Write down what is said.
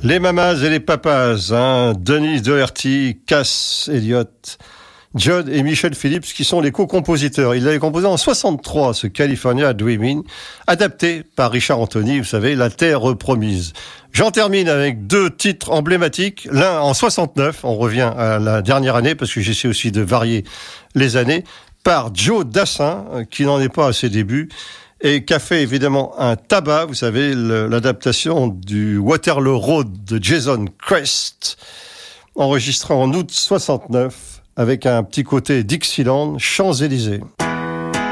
Les mamas et les papas, Denis Doherty, Cass Elliot, John et Michel Phillips qui sont les co-compositeurs. Il l'avait composé en 63, ce California Dreaming, adapté par Richard Anthony, vous savez, La Terre Promise. J'en termine avec deux titres emblématiques. L'un en 69, on revient à la dernière année parce que j'essaie aussi de varier les années, par Joe Dassin, qui n'en est pas à ses débuts, et qui a fait évidemment un tabac, vous savez, l'adaptation du Waterloo Road de Jason Crest, enregistré en août 69, avec un petit côté Dixieland, Champs-Élysées.